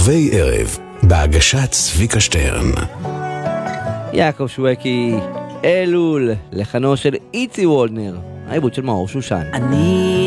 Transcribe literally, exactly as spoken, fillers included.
כוכבי ערב, בהגשת צביקה שטרן. יעקב שווקי, אלול, לחנו של איצי וולדנר, העיבוד של מאור שושן. אני